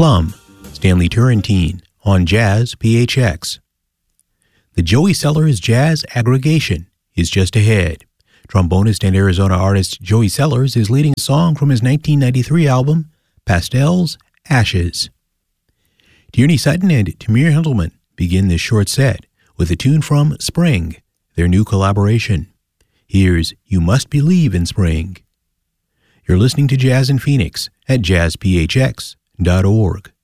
Plum, Stanley Turrentine on Jazz PHX. The Joey Sellers Jazz Aggregation is just ahead. Trombonist and Arizona artist Joey Sellers is leading a song from his 1993 album, Pastels, Ashes. Tierney Sutton and Tamir Hendelman begin this short set with a tune from Spring, their new collaboration. Here's You Must Believe in Spring. You're listening to Jazz in Phoenix at jazzphx.org.